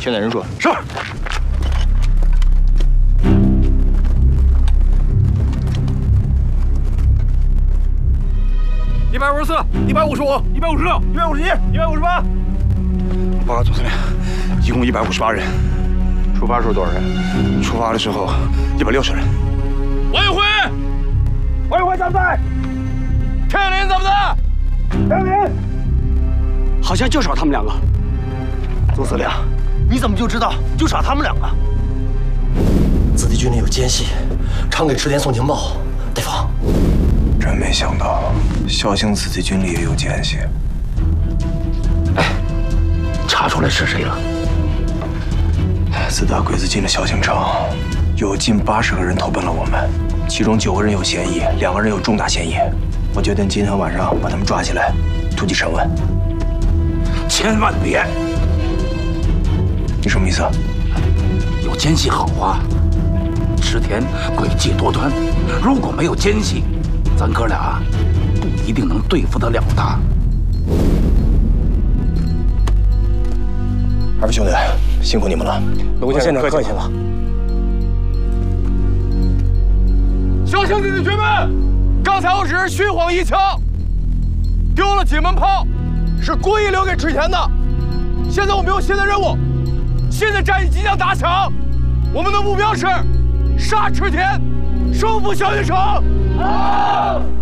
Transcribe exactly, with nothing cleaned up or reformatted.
现在人数是。一百五十四，一百五十五，一百五十六，一百五十一，一百五十八。 报告总司令，一共一百五十八人。 出发时候多少人？ 出发的时候一百六十人。 王永辉，王永辉在不在？陈林在不在？陈林， 好像就少他们两个。 总司令，你怎么就知道就差他们两个？子弟军里有奸细，常给赤田送情报，得防。 真没想到，孝兴子弟军里也有奸细。 哎，查出来是谁了？ 自打鬼子进了孝兴城，有近八十个人投奔了我们，其中九个人有嫌疑，两个人有重大嫌疑。我决定今天晚上把他们抓起来，突击审问。 千万别！ 你什么意思？ 有奸细好啊！赤田诡计多端，如果没有奸细，咱哥俩不一定能对付得了他。 二位兄弟，辛苦你们了。 龙先生客气了。 孝兴子弟军们，刚才我只是虚晃一枪，丢了几门炮，是故意留给赤田的。现在我们有新的任务，新的战役即将打响，我们的目标是杀赤田，收复孝兴城。好。